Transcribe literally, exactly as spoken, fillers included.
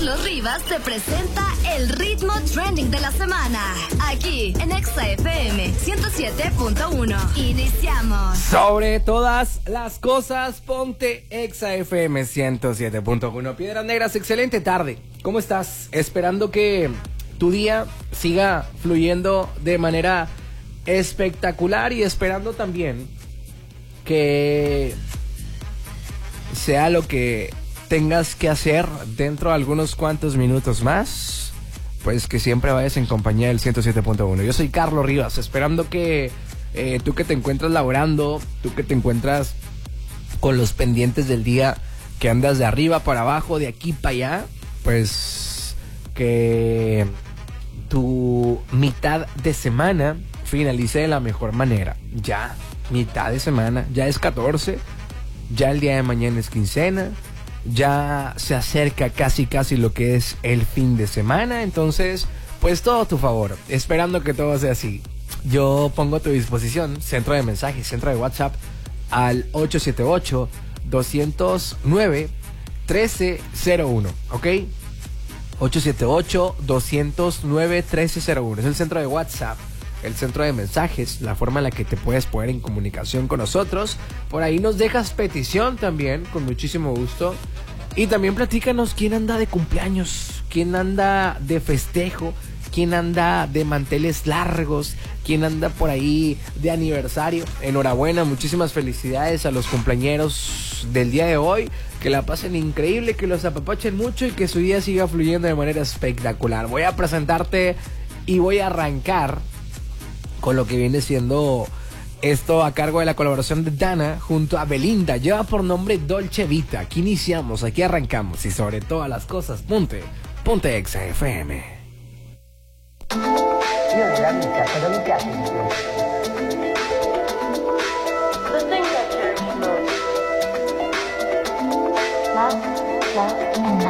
Carlos Rivas te presenta el ritmo trending de la semana. Aquí en Exa F M ciento siete punto uno. Iniciamos. Sobre todas las cosas, ponte Exa F M ciento siete punto uno. Piedras Negras, excelente tarde. ¿Cómo estás? Esperando que tu día siga fluyendo de manera espectacular y esperando también que sea lo que tengas que hacer dentro de algunos cuantos minutos más, pues que siempre vayas en compañía del ciento siete punto uno. Yo soy Carlos Rivas, esperando que eh, tú que te encuentras laborando, tú que te encuentras con los pendientes del día, que andas de arriba para abajo, de aquí para allá, pues que tu mitad de semana finalice de la mejor manera. Ya, mitad de semana, ya es catorce, ya el día de mañana es quincena, ya se acerca casi casi lo que es el fin de semana, entonces pues todo a tu favor, esperando que todo sea así. Yo pongo a tu disposición centro de mensajes, centro de WhatsApp al ocho siete ocho, dos cero nueve, uno tres cero uno, ¿ok? ocho siete ocho, dos cero nueve, uno tres cero uno es el centro de WhatsApp, el centro de mensajes, la forma en la que te puedes poner en comunicación con nosotros. Por ahí nos dejas petición también, con muchísimo gusto. Y también platícanos quién anda de cumpleaños, quién anda de festejo, quién anda de manteles largos, quién anda por ahí de aniversario. Enhorabuena, muchísimas felicidades a los cumpleañeros del día de hoy. Que la pasen increíble, que los apapachen mucho y que su día siga fluyendo de manera espectacular. Voy a presentarte y voy a arrancar con lo que viene siendo esto a cargo de la colaboración de Dana junto a Belinda. Lleva por nombre Dolce Vita. Aquí iniciamos, aquí arrancamos y sobre todas las cosas, ponte, ponte Exa F M. La, la, la.